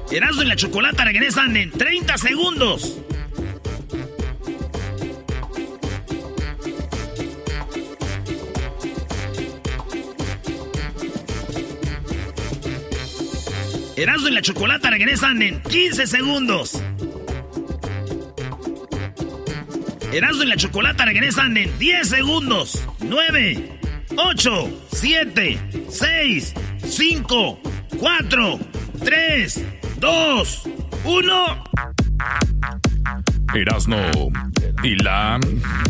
Erasmo y la Chocolata regresan en 30 segundos. Erasmo y la Chocolata regresan en 15 segundos. Erasmo y la Chocolata regresan en 10 segundos. 9, 8, 7, 6, 5, 4, 3, 2, 1. Erasmo y la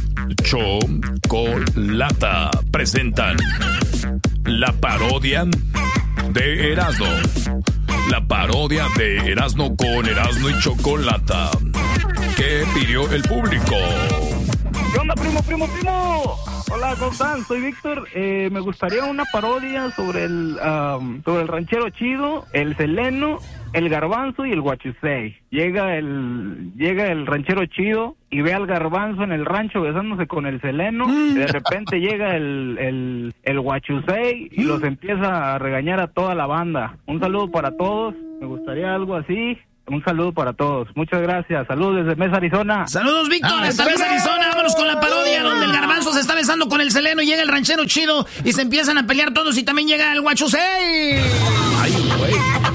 Chocolata presentan la parodia de Erasmo. La parodia de Erasmo con Erasmo y Chocolata. ¿Qué pidió el público? ¿Qué onda, primo? Hola, ¿cómo están? Soy Víctor. Me gustaría una parodia sobre el ranchero chido, el seleno, el garbanzo y el guachusei. Llega el ranchero chido y ve al garbanzo en el rancho besándose con el seleno. De repente llega el guachusei y los empieza a regañar a toda la banda. Un saludo para todos. Me gustaría algo así. Un saludo para todos. Muchas gracias. Saludos desde Mesa, Arizona. Saludos, Víctor. Desde Mesa, Arizona. Vámonos con la parodia donde el garbanzo se está besando con el seleno y llega el ranchero chido y se empiezan a pelear todos y también llega el guachusei. Ay, güey.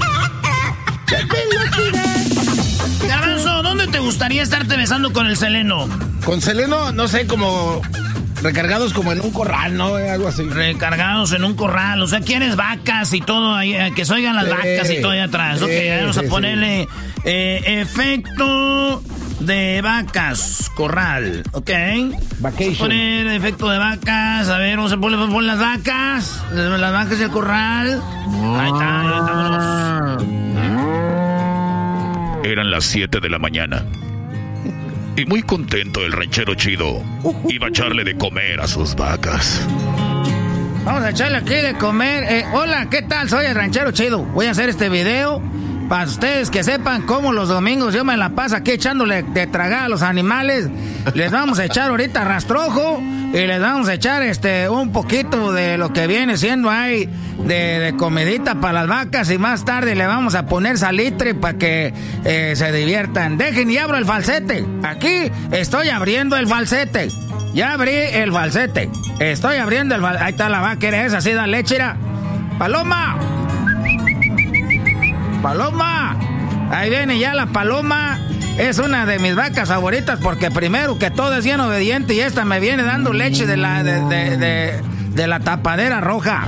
Garbanzo, ¿dónde te gustaría estarte besando con el seleno? Con seleno, no sé, como recargados como en un corral, ¿no? Algo así. Recargados en un corral, o sea, ¿quieres vacas y todo ahí? Que se oigan las vacas y todo ahí atrás. Ok, vamos a ponerle efecto de vacas, corral, ok. Vamos a poner efecto de vacas, a ver, vamos a poner las vacas y el corral. Ahí está, vámonos. Eran las 7 de la mañana. Y muy contento el ranchero chido iba a echarle de comer a sus vacas. Vamos a echarle aquí de comer. Hola, ¿qué tal? Soy el ranchero chido. Voy a hacer este video para ustedes que sepan cómo los domingos yo me la paso aquí echándole de tragar a los animales. Les vamos a echar ahorita rastrojo y les vamos a echar un poquito de lo que viene siendo ahí de comidita para las vacas y más tarde le vamos a poner salitre para que se diviertan. Dejen y abro el falsete. Aquí estoy abriendo el falsete. Ya abrí el falsete. Estoy abriendo el falsete. Ahí está la vaca, ¿eres esa? Sí, da leche, era. ¡Paloma! ¡Paloma! Ahí viene ya la paloma. Es una de mis vacas favoritas porque primero que todo es bien obediente y esta me viene dando leche de la tapadera roja.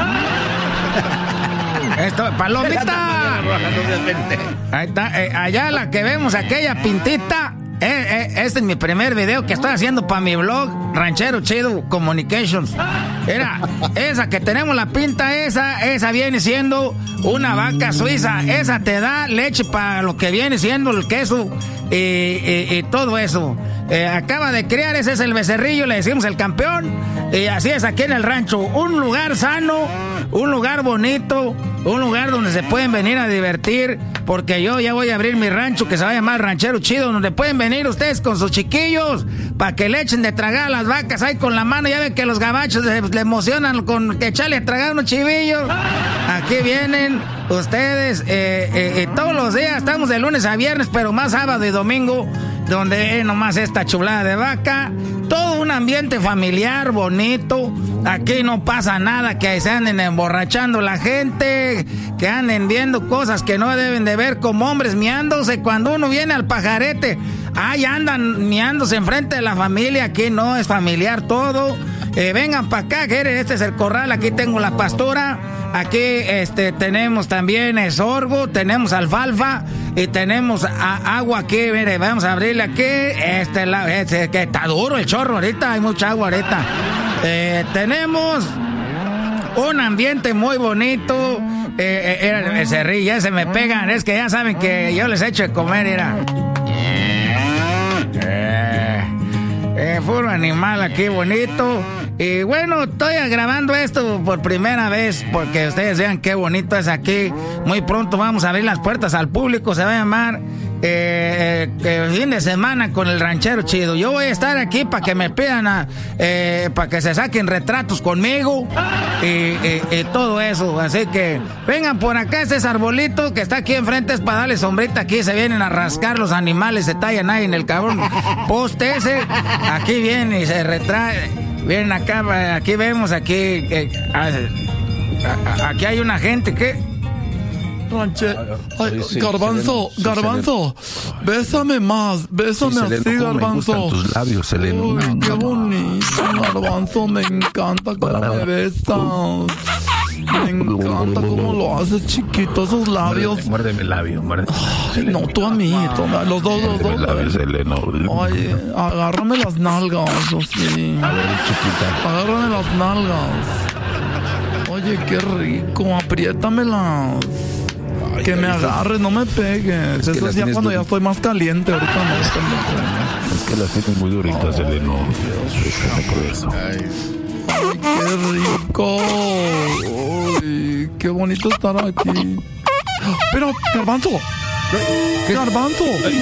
Esto, palomita. Ahí está, allá la que vemos, aquella pintita. Este es mi primer video que estoy haciendo para mi blog Ranchero Chido Communications. Era esa que tenemos la pinta, esa viene siendo una vaca suiza. Esa te da leche para lo que viene siendo el queso y todo eso. Acaba de criar, ese es el becerrillo, le decimos el campeón. Y así es aquí en el rancho, un lugar sano, un lugar bonito, un lugar donde se pueden venir a divertir, porque yo ya voy a abrir mi rancho que se va a llamar Ranchero Chido, donde pueden venir ustedes con sus chiquillos para que le echen de tragar a las vacas ahí con la mano. Ya ven que los gabachos le emocionan con que echarle a tragar unos chivillos. Aquí vienen ustedes todos los días, estamos de lunes a viernes, pero más sábado y domingo, donde nomás esta chulada de vaca. Todo un ambiente familiar bonito. Aquí no pasa nada que se anden emborrachando la gente, que anden viendo cosas que no deben de ver, como hombres miándose cuando uno viene al pajarete. Ahí andan miándose enfrente de la familia. Aquí no es familiar todo. Vengan para acá, que este es el corral. Aquí tengo la pastura. Aquí tenemos también sorgo, tenemos alfalfa y tenemos agua aquí. Mire, vamos a abrirle aquí. Que está duro el chorro ahorita, hay mucha agua ahorita. Tenemos un ambiente muy bonito. Se ríe, ya se me pegan. Es que ya saben que yo les echo de comer, mira. Puro animal aquí bonito. Y bueno, estoy grabando esto por primera vez porque ustedes vean qué bonito es aquí. Muy pronto vamos a abrir las puertas al público. Se va a llamar fin de semana con el ranchero chido. Yo voy a estar aquí para que me pidan para que se saquen retratos conmigo y todo eso. Así que vengan por acá, este es arbolito que está aquí enfrente, es para darle sombrita. Aquí se vienen a rascar los animales, se tallan ahí en el cabrón poste ese. Aquí vienen y se retrae. Vienen acá, aquí vemos, aquí hay una gente que... Ay, Garbanzo, bésame más, bésame así, Garbanzo. Me gustan tus labios, Seleno. Uy, qué bonito, Garbanzo, me encanta cómo me besas. Me encanta cómo lo haces, chiquito, esos labios. Muérdeme el labio, Ay, no, tú a mí, los dos. Muérdeme el labio, Seleno. Ay, agárrame las nalgas, así. A ver, chiquita. Agárrame las nalgas. Oye, qué rico, apriétamelas. Ay, que me agarres, no me pegues. Eso es ya cuando ya estoy más caliente. Ahorita no, es que las tienes muy duritas, Seleno. Por eso. Ay, qué rico. Uy, qué bonito estar aquí. Pero, Garbanzo. Garbanzo.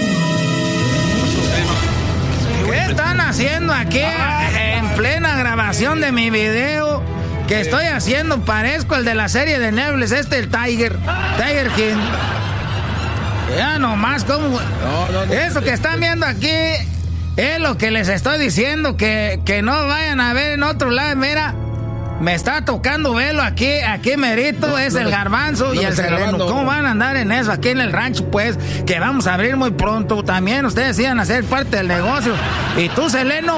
¿Qué están haciendo aquí en plena grabación de mi video? Que estoy haciendo, parezco el de la serie de Netflix, el Tiger King. Ya nomás, como... No. Eso que están viendo aquí es lo que les estoy diciendo, que no vayan a ver en otro lado. Mira, me está tocando verlo aquí merito, es el Garbanzo y el Seleno. ¿Cómo van a andar en eso aquí en el rancho, pues? Que vamos a abrir muy pronto. También ustedes iban a ser parte del negocio. Y tú, Seleno...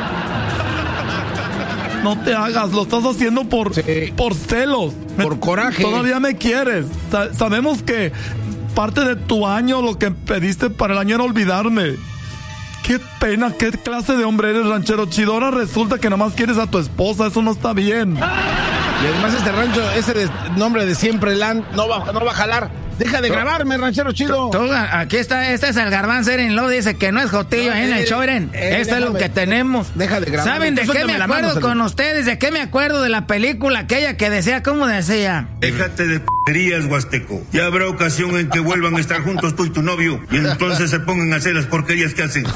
No te hagas, lo estás haciendo por celos. Por coraje. Todavía me quieres. Sabemos que parte de tu año, lo que pediste para el año era olvidarme. Qué pena, qué clase de hombre eres, ranchero chido. Ahora resulta que nomás quieres a tu esposa, eso no está bien. Y además este rancho, ese nombre de Siempre Land, no va a jalar. Deja de grabarme, ranchero chido. Aquí está, este es el Garbanzo, lo dice que no es jotillo en el show, esto es lo que tenemos. Deja de grabarme. ¿Saben de qué me acuerdo con ustedes? ¿De qué me acuerdo de la película aquella que decía, cómo decía? Déjate de p***erías, Huasteco. Ya habrá ocasión en que vuelvan a estar juntos tú y tu novio y entonces se pongan a hacer las porquerías que hacen.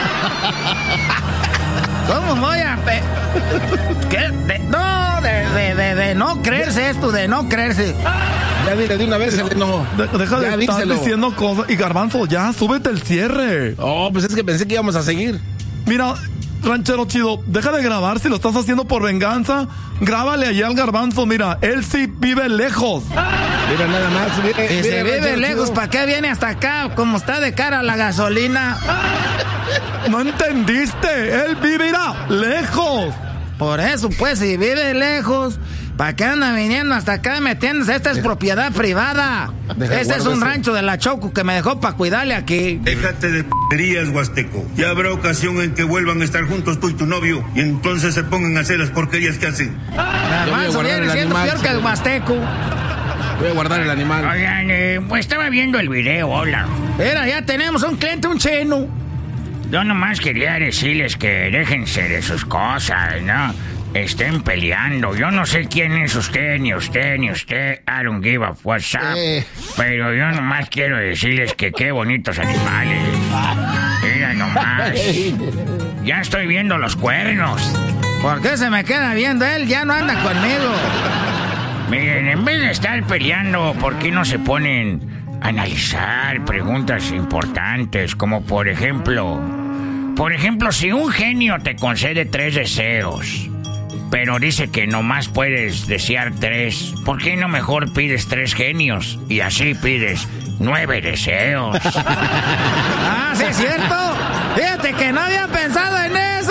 ¿Cómo voy a...? ¿Qué? De no creerse esto, de no creerse. Ya dile de una vez, no. Deja de estar diciendo cosas. Y Garbanzo, ya, súbete el cierre. Oh, pues es que pensé que íbamos a seguir. Mira, ranchero chido, deja de grabar si lo estás haciendo por venganza. Grábale allá al Garbanzo, mira, él sí vive lejos. Mira nada más. Y se vive lejos, ¿para qué viene hasta acá? Como está de cara a la gasolina. No entendiste, él vivirá lejos. Por eso, pues, si vive lejos, ¿para qué anda viniendo hasta acá metiéndose? Esta es propiedad privada. Este es un rancho de la Choco que me dejó para cuidarle aquí. Déjate de p***erías, Huasteco. Ya habrá ocasión en que vuelvan a estar juntos tú y tu novio y entonces se pongan a hacer las porquerías que hacen. Además, viene siendo peor que el Huasteco. Voy a guardar el animal. Oigan, pues estaba viendo el video, hola. Mira, ya tenemos un cliente, un chino. Yo nomás quería decirles que déjense de sus cosas, ¿no? Estén peleando. Yo no sé quién es usted, ni usted. I don't give a what's up. Pero yo nomás quiero decirles que qué bonitos animales. Mira nomás. Ya estoy viendo los cuernos. ¿Por qué se me queda viendo él? Ya no anda conmigo. Miren, en vez de estar peleando, ¿por qué no se ponen a analizar preguntas importantes? Como por ejemplo, si un genio te concede 3 deseos, pero dice que nomás puedes desear 3, ¿por qué no mejor pides 3 genios? Y así pides 9 deseos. Ah, sí, es cierto. Fíjate que no había pensado en eso.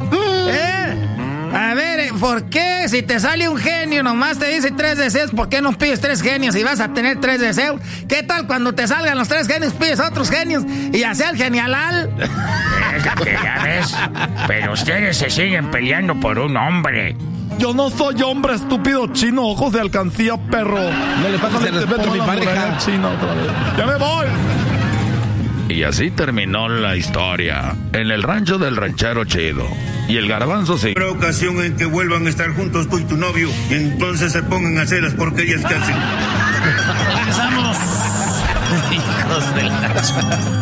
A ver, ¿por qué si te sale un genio nomás te dice 3 deseos? ¿Por qué no pides 3 genios y vas a tener 3 deseos? ¿Qué tal cuando te salgan los 3 genios, pides otros genios y ya sea el genialal? Ya ves, pero ustedes se siguen peleando por un hombre. Yo no soy hombre, estúpido chino, ojos de alcancía, perro. No le pases el respeto a mi pareja. China otra vez. ¡Ya me voy! Y así terminó la historia en el rancho del ranchero chido. Y el Garbanzo se... Habrá ocasión en que vuelvan a estar juntos tú y tu novio y entonces se pongan a hacer las porquerías que hacen. Regresamos. Hijos de la